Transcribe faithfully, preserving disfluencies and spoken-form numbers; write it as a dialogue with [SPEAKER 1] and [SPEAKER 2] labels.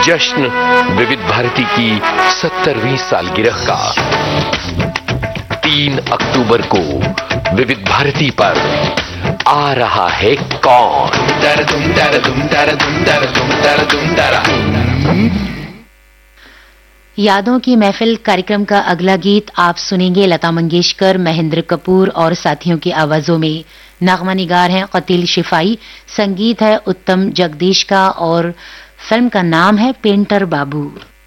[SPEAKER 1] जश्न विविध भारती की सत्तरवीं सालगिरह का तीन अक्टूबर को विविध भारती पर आ रहा है कौन। दर दुम दर दुम दर दुम दर दुम दर दुम दर।
[SPEAKER 2] यादों की महफिल कार्यक्रम का अगला गीत आप सुनेंगे लता मंगेशकर, महेंद्र कपूर और साथियों की आवाजों में। नगमा निगार हैं कतील शिफाई, संगीत है उत्तम जगदीश का और फिल्म का नाम है पेंटर बाबू।